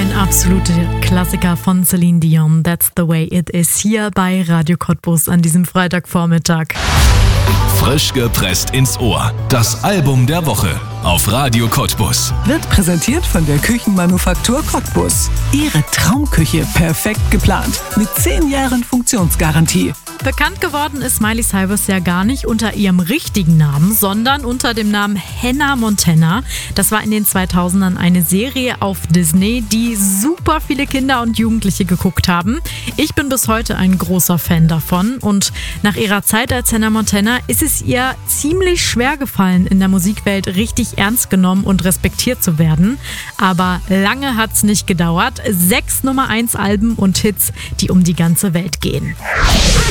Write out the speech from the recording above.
Ein absoluter Klassiker von Celine Dion, That's the Way It Is, hier bei Radio Cottbus an diesem Freitagvormittag. Frisch gepresst ins Ohr. Das Album der Woche auf Radio Cottbus. Wird präsentiert von der Küchenmanufaktur Cottbus. Ihre Traumküche perfekt geplant mit 10 Jahren Funktionsgarantie. Bekannt geworden ist Miley Cyrus ja gar nicht unter ihrem richtigen Namen, sondern unter dem Namen Hannah Montana. Das war in den 2000ern eine Serie auf Disney, die super viele Kinder und Jugendliche geguckt haben. Ich bin bis heute ein großer Fan davon und nach ihrer Zeit als Hannah Montana ist es ihr ziemlich schwer gefallen, in der Musikwelt richtig ernst genommen und respektiert zu werden. Aber lange hat's nicht gedauert. 6 Nummer 1 Alben und Hits, die um die ganze Welt gehen.